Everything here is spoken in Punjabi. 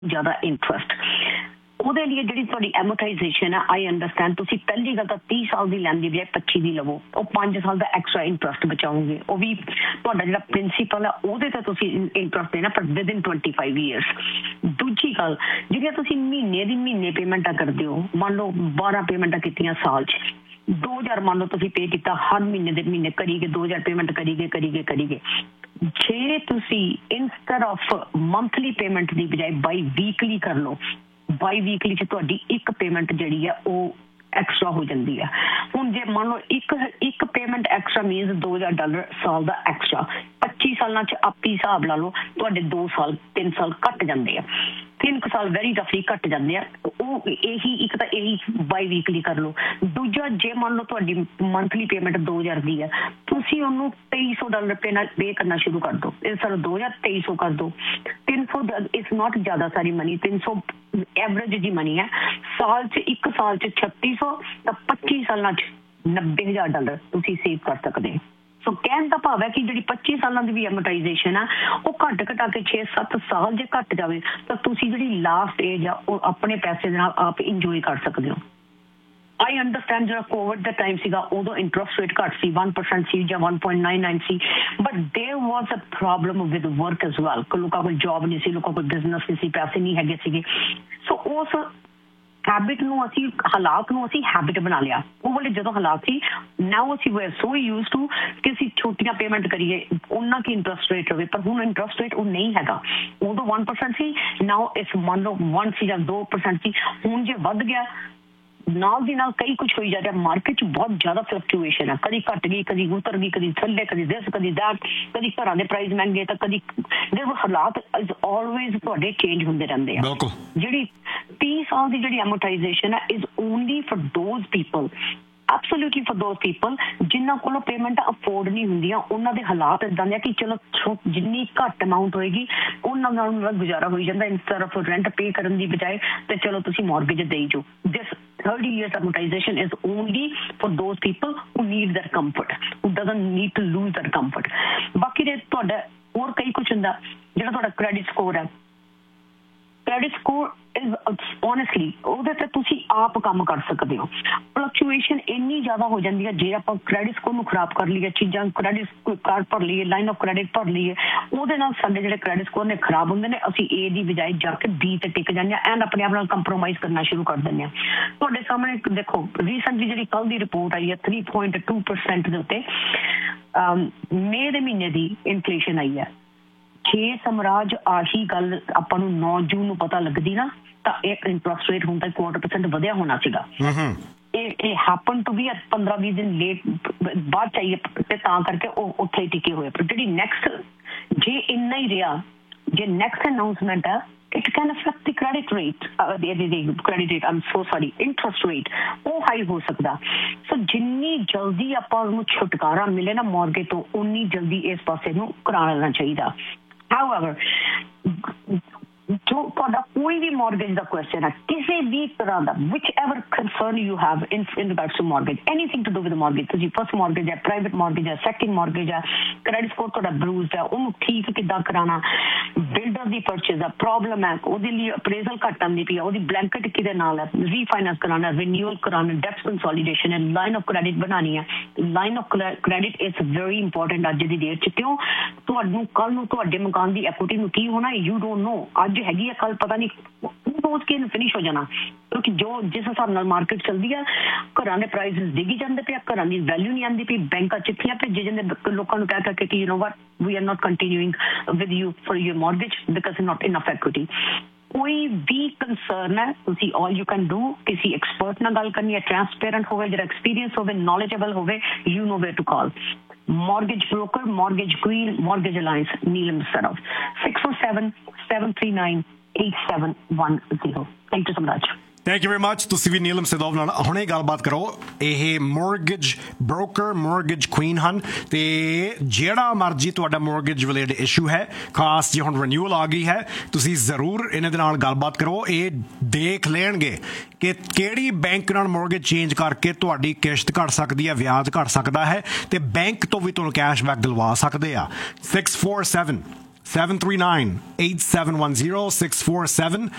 ਜ਼ਿਆਦਾ ਇੰਟਰਸਟ। ਉਹਦੇ ਲਈ ਜਿਹੜੀ ਤੁਹਾਡੀ ਐਮੋਰਟਾਈਜੇਸ਼ਨ ਹੈ, ਆਈ ਅੰਡਰਸਟੈਂਡ, ਤੁਸੀਂ ਪਹਿਲੀ ਗੱਲ ਤਾਂ 30 ਸਾਲ ਦੀ ਲੈਣ ਦੀ ਬਜਾਏ 25 ਦੀ ਲਵੋ, ਉਹ 5 ਸਾਲ ਦਾ ਐਕਸਟਰਾ ਇੰਟਰਸਟ ਬਚਾਓਗੇ। ਉਹ ਵੀ ਤੁਹਾਡਾ ਜਿਹੜਾ ਪ੍ਰਿੰਸੀਪਲ ਹੈ ਉਹਦੇ ਤੇ ਤੁਸੀਂ ਇੰਟਰਸਟ ਦੇਣਾ, ਪਰ ਵਿਦਿਨ 25 ਈਅਰਸ। ਦੂਜੀ ਗੱਲ, ਜਿਹੜੀਆਂ ਤੁਸੀਂ ਮਹੀਨੇ ਦੀ ਮਹੀਨੇ ਪੇਮੈਂਟਾਂ ਕਰਦੇ ਹੋ, ਮੰਨ ਲਓ 12 ਪੇਮੈਂਟਾਂ ਕੀਤੀਆਂ ਸਾਲ 'ਚ, 2000 ਮੰਨ ਲਓ ਤੁਸੀਂ ਪੇ ਕੀਤਾ, ਹਰ ਮਹੀਨੇ ਦੇ ਮਹੀਨੇ ਕਰੀ ਗਏ, 2000 ਪੇਮੈਂਟ ਕਰੀ ਗਏ। ਜੇ ਤੁਸੀਂ ਇੰਸਟੈਡ ਆਫ ਮੰਥਲੀ ਪੇਮੈਂਟ ਦੀ ਬਜਾਏ ਬਾਈ ਵੀਕਲੀ ਕਰ ਲਓ, ਬਾਈ ਵੀਕਲੀ 'ਚ ਤੁਹਾਡੀ ਇੱਕ ਪੇਮੈਂਟ ਜਿਹੜੀ ਹੈ ਉਹ ਐਕਸਟਰਾ ਹੋ ਜਾਂਦੀ ਹੈ। ਹੁਣ ਜੇ ਮੰਨ ਲਓ ਇੱਕ ਪੇਮੈਂਟ ਐਕਸਟਰਾ ਮੀਨਸ $2000 ਸਾਲ ਦਾ ਐਕਸਟਰਾ, 25 ਸਾਲਾਂ 'ਚ ਆਪੀ ਹਿਸਾਬ ਲਾ ਲਓ, ਤੁਹਾਡੇ 2 ਸਾਲ 3 ਸਾਲ ਘੱਟ ਜਾਂਦੇ ਆ, 3 ਸਾਲ ਵੈਰੀ ਰਫਲੀ ਘੱਟ ਜਾਂਦੇ ਆ। ਉਹ ਇਹੀ ਇੱਕ ਤਾਂ ਇਹੀ ਬਾਈ ਵੀਕਲੀ ਕਰ ਲਓ। ਦੂਜਾ, ਜੇ ਮੰਨ ਲਓ ਤੁਹਾਡੀ ਮੰਥਲੀ ਪੇਮੈਂਟ 2000 ਦੀ ਹੈ, ਤੁਸੀਂ ਉਹਨੂੰ $2300 ਪੇ ਕਰਨਾ ਸ਼ੁਰੂ ਕਰ ਦਿਓ। ਇਸ ਤਰ੍ਹਾਂ 2000 2300 ਕਰ ਦਿਓ। 300 ਇਜ਼ ਨॉट ਜ਼ਿਆਦਾ ਸਾਰੀ ਮਨੀ, 300 ਐਵਰੇਜ ਜੀ ਮਨੀ ਹੈ। ਸਾਲ 'ਚ ਇੱਕ ਸਾਲ 'ਚ 3600 ਤਾਂ 25 ਸਾਲਾਂ 'ਚ $90000 ਤੁਸੀਂ ਸੇਵ ਕਰ ਸਕਦੇ। ਸੋ ਕਹਿਣ ਦਾ ਭਾਵ ਹੈ ਕਿ ਜਿਹੜੀ 25 ਸਾਲਾਂ ਦੀ ਵੀ ਐਮੋਰਟਾਈਜੇਸ਼ਨ ਆ ਉਹ ਘੱਟ ਘਟਾ ਕੇ 6-7 ਸਾਲ ਜੇ ਘੱਟ ਜਾਵੇ ਤਾਂ ਤੁਸੀਂ ਜਿਹੜੀ ਲਾਸਟ ਏਜ ਆ ਉਹ ਆਪਣੇ ਪੈਸੇ ਦੇ ਨਾਲ ਆਪ ਇੰਜੋਏ ਕਰ ਸਕਦੇ ਹੋ। ਆਈ ਅੰਡਰਸਟੈਂਡ ਜਿਹੜਾ ਕੋਵਿਡ ਦਾ ਟਾਈਮ ਸੀਗਾ ਉਦੋਂ ਇੰਟਰਸਟ ਰੇਟ ਘੱਟ ਸੀ, 1% ਸੀ ਜਾਂ 1.99 ਸੀ, but ਦੇयर was a problem with work as well. ਲੋਕਾਂ ਕੋਲ ਜੌਬ ਨਹੀਂ ਸੀ, ਲੋਕਾਂ ਕੋਲ ਬਿਜ਼ਨਸ ਨਹੀਂ ਸੀ, ਪੈਸੇ ਨਹੀਂ ਹੈਗੇ ਸੀਗੇ। ਸੋ ਉਸ ਹੈਬਿਟ ਨੂੰ ਅਸੀਂ, ਹਾਲਾਤ ਨੂੰ ਅਸੀਂ ਹੈਬਿਟ ਬਣਾ ਲਿਆ। ਉਹ ਵਾਲੇ ਜਦੋਂ ਹਾਲਾਤ ਸੀ, ਨਾਓ ਅਸੀਂ ਵੇਅਰ ਸੋ ਯੂਜ਼ ਟੂ ਕਿ ਅਸੀਂ ਛੋਟੀਆਂ ਪੇਮੈਂਟ ਕਰੀਏ, ਉਹਨਾਂ ਕੀ ਇੰਟਰਸਟ ਰੇਟ ਹੋਵੇ, ਪਰ ਹੁਣ ਇੰਟਰਸਟ ਰੇਟ ਉਹ ਨਹੀਂ ਹੈਗਾ। ਉਦੋਂ 1% ਸੀ, ਨਾਓ ਇਸ ਮੰਨ ਲਓ 1 ਸੀ ਜਾਂ 2% ਸੀ, ਹੁਣ ਜੇ ਵੱਧ ਗਿਆ ਨਾਲ ਦੀ ਨਾਲ ਕਈ ਕੁਛ ਹੋਈ ਜਾ ਰਿਹਾ। ਮਾਰਕੀਟ 'ਚ ਬਹੁਤ ਜ਼ਿਆਦਾ ਫਲਕਚੁਏਸ਼ਨ ਹੈ, ਕਦੀ ਘੱਟ ਗਈ, ਕਦੀ ਉਤਰ ਗਈ, ਕਦੀ ਥੱਲੇ, ਕਦੀ ਦਿਸ, ਕਦੀ ਦੈਟ, ਕਦੀ ਘਰਾਂ ਦੇ ਪ੍ਰਾਈਸ ਮਹਿੰਗੇ ਤਾਂ ਕਦੀ ਦੇਖੋ, ਹਾਲਾਤ ਇਜ਼ ਆਲਵੇਜ਼ ਤੁਹਾਡੇ ਚੇਂਜ ਹੁੰਦੇ ਰਹਿੰਦੇ ਆ। ਜਿਹੜੀ 30 ਸਾਲ ਦੀ ਜਿਹੜੀ ਐਮੋਰਟਾਈਜੇਸ਼ਨ ਹੈ is only for those people, absolutely for those people ਜਿਨ੍ਹਾਂ ਕੋਲੋਂ ਪੇਮੈਂਟ ਅਫੋਰਡ ਨਹੀਂ ਹੁੰਦੀਆਂ। ਉਹਨਾਂ ਦੇ ਹਾਲਾਤ ਇਦਾਂ ਦੇ ਆ ਕਿ ਚਲੋ ਜਿੰਨੀ ਘੱਟ ਅਮਾਊਂਟ ਹੋਏਗੀ ਉਹਨਾਂ ਨਾਲ ਉਹਨਾਂ ਦਾ ਗੁਜ਼ਾਰਾ ਹੋਈ ਜਾਂਦਾ। ਇੰਸਟੈਡ ਆਫ ਰੈਂਟ ਪੇ ਕਰਨ ਦੀ ਬਜਾਏ ਤੇ ਚਲੋ ਤੁਸੀਂ ਮੌਰਗੇਜ ਦੇਈ ਜਾਓ। ਦਿਸ 30 years amortization is only for those people who need their comfort, who doesn't need to lose their comfort. ਬਾਕੀ ਦੇ ਤੁਹਾਡਾ ਹੋਰ ਕਈ ਕੁਛ ਹੁੰਦਾ। ਜਿਹੜਾ ਤੁਹਾਡਾ ਕ੍ਰੈਡਿਟ ਸਕੋਰ ਹੈ, ਕ੍ਰੈਡਿਟ ਸਕੋਰ ਇਜ਼ ਓਨੈਸਟਲੀ ਉਹਦੇ ਤੇ ਤੁਸੀਂ ਆਪ ਕੰਮ ਕਰ ਸਕਦੇ ਹੋ। ਫਲਕਚੁਏਸ਼ਨ ਇੰਨੀ ਜ਼ਿਆਦਾ ਹੋ ਜਾਂਦੀ ਹੈ, ਜੇ ਆਪਾਂ ਕ੍ਰੈਡਿਟ ਸਕੋਰ ਨੂੰ ਖਰਾਬ ਕਰ ਲਈਏ, ਚੀਜ਼ਾਂ ਕ੍ਰੈਡਿਟ ਕਾਰਡ ਭਰ ਲਈਏ, ਲਾਈਨ ਆਫ ਕ੍ਰੈਡਿਟ ਭਰ ਲਈਏ, ਉਹਦੇ ਨਾਲ ਸਾਡੇ ਜਿਹੜੇ ਕ੍ਰੈਡਿਟ ਸਕੋਰ ਨੇ ਖਰਾਬ ਹੁੰਦੇ ਨੇ। ਅਸੀਂ ਏ ਦੀ ਬਜਾਏ ਜਾ ਕੇ ਬੀ ਤੇ ਟਿਕ ਜਾਂਦੇ ਹਾਂ ਐਂਡ ਆਪਣੇ ਆਪ ਨਾਲ ਕੰਪਰੋਮਾਈਜ਼ ਕਰਨਾ ਸ਼ੁਰੂ ਕਰ ਦਿੰਦੇ ਹਾਂ। ਤੁਹਾਡੇ ਸਾਹਮਣੇ ਦੇਖੋ, ਰੀਸੈਂਟਲੀ ਜਿਹੜੀ ਕੱਲ੍ਹ ਦੀ ਰਿਪੋਰਟ ਆਈ ਹੈ 3.2% ਦੇ ਉੱਤੇ ਮਈ ਦੇ ਮਹੀਨੇ ਦੀ ਇਨਫਲੇਸ਼ਨ ਆਈ ਹੈ। ਜੇ ਸਮਰਾਜ ਆਹੀ ਗੱਲ ਆਪਾਂ ਨੂੰ 9 ਜੂਨ ਨੂੰ ਪਤਾ ਲੱਗਦੀ ਨਾ ਤਾਂ ਇਹ ਇੰਟਰਸਟ ਰੇਟ ਹੁਣ ਤੱਕ 1/4% ਵਧਿਆ ਹੋਣਾ ਸੀਗਾ। ਇਹ ਹੈਪਨ ਟੂ ਬੀ 15-20 ਦਿਨ ਲੇਟ ਬਾਅਦ ਚਾਹੀਏ ਤੇ ਤਾਂ ਕਰਕੇ ਉਹ ਉੱਥੇ ਹੀ ਟਿਕੇ ਹੋਏ। ਪਰ ਜਿਹੜੀ ਨੈਕਸਟ ਜੇ ਇੰਨਾ ਹੀ ਰਿਹਾ, ਜੇ ਨੈਕਸਟ ਅਨਾਊਂਸਮੈਂਟ ਹੈ, it can affect the credit rate, credit rate, I'm so sorry, interest rate, ਉਹ ਹਾਈ ਹੋ ਸਕਦਾ। ਸੋ ਜਿੰਨੀ ਜਲਦੀ ਆਪਾਂ ਨੂੰ ਛੁਟਕਾਰਾ ਮਿਲੇ ਨਾ ਮੌਰਗੇਜ ਤੋਂ, ਉਨੀ ਜਲਦੀ ਇਸ ਪਾਸੇ ਨੂੰ ਕਰਾ ਲੈਣਾ ਚਾਹੀਦਾ। However, ਜੋ ਤੁਹਾਡਾ ਕੋਈ ਵੀ ਮੌਰਗੇਜ ਦਾ ਕੁਐਸਚਨ ਹੈ, ਕਿਸੇ ਵੀ ਤਰ੍ਹਾਂ ਦਾ, whichever concern you have in regards to mortgage, anything to do with mortgage, ਤੁਸੀਂ ਫਸਟ ਮੌਰਗੇਜ ਹੈ, ਪ੍ਰਾਈਵੇਟ ਮੌਰਗੇਜ ਹੈ, ਸੈਕਿੰਡ ਮੌਰਗੇਜ ਹੈ, ਕ੍ਰੈਡਿਟ ਸਕੋਰ ਤੁਹਾਡਾ ਬਰੂਜ਼ਡ ਹੈ, ਉਹਨੂੰ ਠੀਕ ਕਿੱਦਾਂ ਕਰਾਉਣਾ, ਬਿਲਡਰ ਦੀ ਪਰਚੇਜ਼ ਦਾ ਪ੍ਰੋਬਲਮ ਹੈ, ਉਹਦੇ ਲਈ ਅਪਰੇਜ਼ਲ ਘੱਟ ਆਉਂਦੀ ਪਈ ਹੈ, ਉਹਦੀ ਬਲੈਂਕਟ ਕਿਹਦੇ ਨਾਲ ਹੈ, ਰੀਫਾਈਨੈਂਸ ਕਰਾਉਣਾ, ਰਿਨਿਊਅਲ ਕਰਾਉਣਾ, ਡੈਪਟ ਕੰਸੋਲੀਡੇਸ਼ਨ ਹੈ, ਲਾਈਨ ਆਫ ਕ੍ਰੈਡਿਟ ਬਣਾਉਣੀ ਹੈ। Line of credit is very important ਅੱਜ ਦੀ ਡੇਟ 'ਚ। ਕਿਉਂ? ਤੁਹਾਨੂੰ ਕੱਲ੍ਹ ਨੂੰ ਤੁਹਾਡੇ ਮਕਾਨ ਦੀ ਐਕੁਇਟੀ ਨੂੰ ਕੀ ਹੋਣਾ, ਯੂ ਡੋਂਟ ਨੋ। ਅੱਜ ਹੈਗੀ ਹੈ, ਕੱਲ ਪਤਾ ਨਹੀਂ ਰੋਜ਼ ਕੇ ਫਿਨਿਸ਼ ਹੋ ਜਾਣਾ। ਕਿਉਂਕਿ ਜੋ ਜਿਸ ਹਿਸਾਬ ਨਾਲ ਮਾਰਕੀਟ ਚੱਲਦੀ ਆ, ਘਰਾਂ ਦੇ ਪ੍ਰਾਈਸਿਸ ਡਿੱਗੀ ਜਾਂਦੇ ਪਏ, ਘਰਾਂ ਦੀ ਵੈਲਿਊ ਨਹੀਂ ਆਉਂਦੀ ਪਈ, ਬੈਂਕਾਂ ਚਿੱਠੀਆਂ ਭੇਜੇ ਜਾਂਦੇ ਲੋਕਾਂ ਨੂੰ ਕਹਿ ਕਰਕੇ ਕਿ you know what, we are not ਕੰਟੀਨਿਊਇੰਗ with you for your mortgage because not enough equity. ਕੋਈ ਵੀ ਕੰਸਰਨ ਹੈ, ਤੁਸੀਂ ਆਲ ਯੂ ਕੈਨ ਡੂ ਕਿਸੇ ਐਕਸਪਰਟ ਨਾਲ ਗੱਲ ਕਰਨੀ ਹੈ, ਟਰਾਂਸਪੇਰੈਂਟ ਹੋਵੇ, ਜਿਹੜਾ ਐਕਸਪੀਰੀਅੰਸ ਹੋਵੇ, ਨੌਲੇਜੇਬਲ ਹੋਵੇ, you know wear to call. Mortgage broker, mortgage queen, mortgage alliance, Neelam Sadov, 647-739-8710. Thank you so much. Thank you very much. ਤੁਸੀਂ ਵੀ ਨੀਲਮ ਸਿਦੋਵ ਨਾਲ ਹੁਣੇ ਗੱਲਬਾਤ ਕਰੋ। ਇਹ ਮੌਰਗੇਜ ਬ੍ਰੋਕਰ, ਮੌਰਗੇਜ ਕੁਈਨ ਹਨ ਅਤੇ ਜਿਹੜਾ ਮਰਜ਼ੀ ਤੁਹਾਡਾ ਮੌਰਗੇਜ ਰਿਲੇਟਡ ਇਸ਼ੂ ਹੈ, ਖਾਸ ਜੇ ਹੁਣ ਰਿਨਿਊਅਲ ਆ ਗਈ ਹੈ, ਤੁਸੀਂ ਜ਼ਰੂਰ ਇਹਨਾਂ ਦੇ ਨਾਲ ਗੱਲਬਾਤ ਕਰੋ। ਇਹ ਦੇਖ ਲੈਣਗੇ ਕਿ ਕਿਹੜੀ ਬੈਂਕ ਨਾਲ ਮੌਰਗੇਜ ਚੇਂਜ ਕਰਕੇ ਤੁਹਾਡੀ ਕਿਸ਼ਤ ਘੱਟ ਸਕਦੀ ਹੈ, ਵਿਆਜ ਘੱਟ ਸਕਦਾ ਹੈ, ਅਤੇ ਬੈਂਕ ਤੋਂ ਵੀ ਤੁਹਾਨੂੰ ਕੈਸ਼ਬੈਕ ਦਿਲਵਾ ਸਕਦੇ ਆ। 647 739-8710, 647